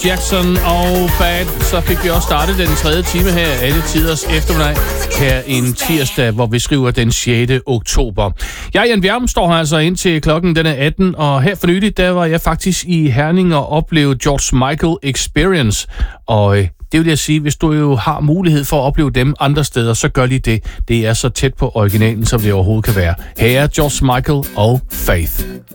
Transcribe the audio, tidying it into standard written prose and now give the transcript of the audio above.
Jackson og Bad. Så fik vi også startet den tredje time her, alle tiders eftermiddag, her en tirsdag, hvor vi skriver den 6. oktober. Jeg, Jan Bjerm, står her altså ind til klokken den er 18, og her for nylig, der var jeg faktisk i Herning og oplevede George Michael Experience, og det vil jeg sige, hvis du jo har mulighed for at opleve dem andre steder, så gør lige det. Det er så tæt på originalen, som det overhovedet kan være. Her er George Michael og Faith.